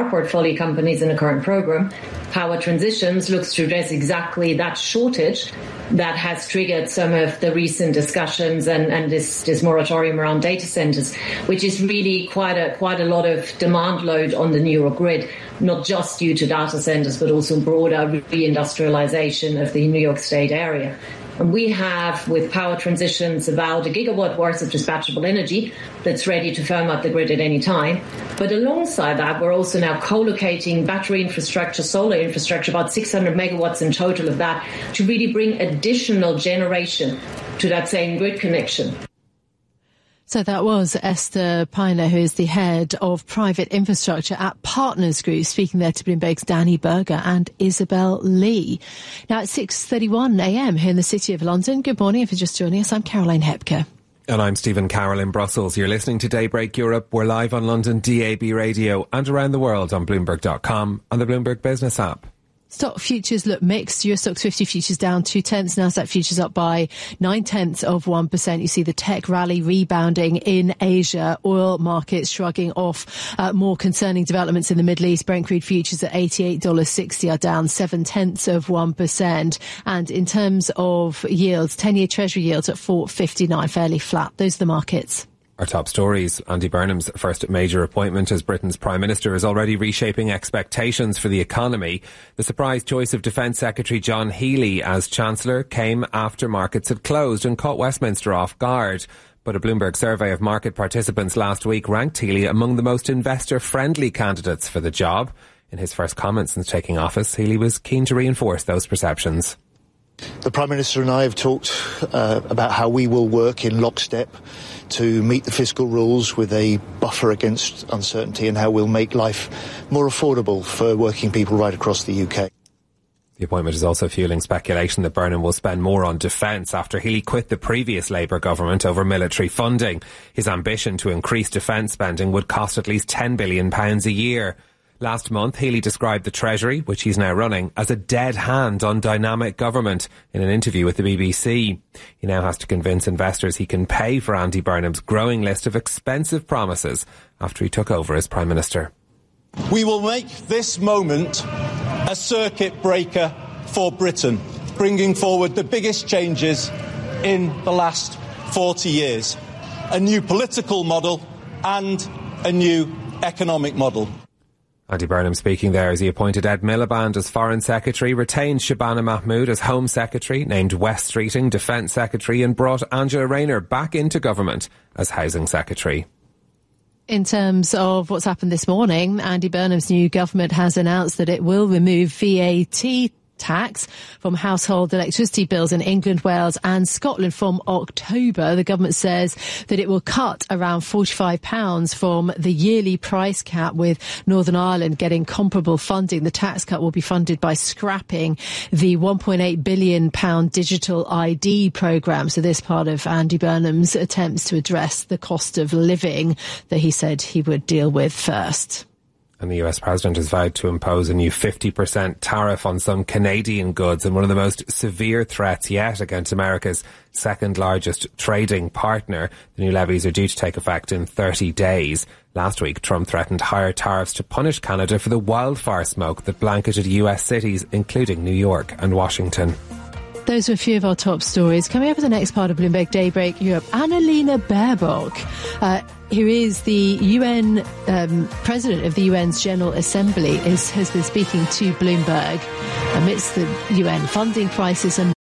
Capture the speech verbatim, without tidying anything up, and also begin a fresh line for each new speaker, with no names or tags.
our portfolio companies in the current programme, Power Transitions looks to address exactly that shortage that has triggered some of the recent discussions and, and this, this moratorium around data centres, which is really quite a quite a lot of demand load on the New York grid, not just due to data centres, but also broader reindustrialisation of the New York State area. And we have, with Power Transitions, about a gigawatt worth of dispatchable energy that's ready to firm up the grid at any time. But alongside that, we're also now co-locating battery infrastructure, solar infrastructure, about six hundred megawatts in total of that, to really bring additional generation to that same grid connection.
So that was Esther Piner, who is the head of private infrastructure at Partners Group, speaking there to Bloomberg's Danny Berger and Isabel Lee. Now at six thirty-one a m here in the City of London. Good morning. If you're just joining us, I'm Caroline Hepker.
And I'm Stephen Carroll in Brussels. You're listening to Daybreak Europe. We're live on London D A B radio and around the world on Bloomberg dot com and the Bloomberg Business app.
Stock futures look mixed. Eurostoxx fifty futures down two tenths. Nasdaq futures up by nine tenths of one percent. You see the tech rally rebounding in Asia. Oil markets shrugging off uh, more concerning developments in the Middle East. Brent crude futures at eighty-eight dollars sixty are down seven tenths of one percent. And in terms of yields, ten-year Treasury yields at four fifty-nine, fairly flat. Those are the markets.
Our top stories. Andy Burnham's first major appointment as Britain's Prime Minister is already reshaping expectations for the economy. The surprise choice of Defence Secretary John Healey as Chancellor came after markets had closed and caught Westminster off guard. But a Bloomberg survey of market participants last week ranked Healey among the most investor-friendly candidates for the job. In his first comments since taking office, Healey was keen to reinforce those perceptions.
The Prime Minister and I have talked uh, about how we will work in lockstep to meet the fiscal rules with a buffer against uncertainty, and how we'll make life more affordable for working people right across the U K.
The appointment is also fueling speculation that Burnham will spend more on defence after Healey quit the previous Labour government over military funding. His ambition to increase defence spending would cost at least ten billion pounds a year. Last month, Healey described the Treasury, which he's now running, as a dead hand on dynamic government in an interview with the B B C. He now has to convince investors he can pay for Andy Burnham's growing list of expensive promises after he took over as Prime Minister.
We will make this moment a circuit breaker for Britain, bringing forward the biggest changes in the last forty years. A new political model and a new economic model.
Andy Burnham speaking there as he appointed Ed Miliband as Foreign Secretary, retained Shabana Mahmood as Home Secretary, named Wes Streeting Defence Secretary and brought Angela Rayner back into government as Housing Secretary.
In terms of what's happened this morning, Andy Burnham's new government has announced that it will remove V A T tax from household electricity bills in England, Wales and Scotland from October. The government says that it will cut around forty-five pounds from the yearly price cap, with Northern Ireland getting comparable funding. The tax cut will be funded by scrapping the one point eight billion pounds digital I D programme. So this part of Andy Burnham's attempts to address the cost of living that he said he would deal with first.
And the U S President has vowed to impose a new fifty percent tariff on some Canadian goods in one of the most severe threats yet against America's second largest trading partner. The new levies are due to take effect in thirty days. Last week, Trump threatened higher tariffs to punish Canada for the wildfire smoke that blanketed U S cities, including New York and Washington.
Those were a few of our top stories. Coming up in the next part of Bloomberg Daybreak Europe, Annalena Baerbock, uh, who is the U N um, president of the U N's General Assembly, is, has been speaking to Bloomberg amidst the U N funding crisis and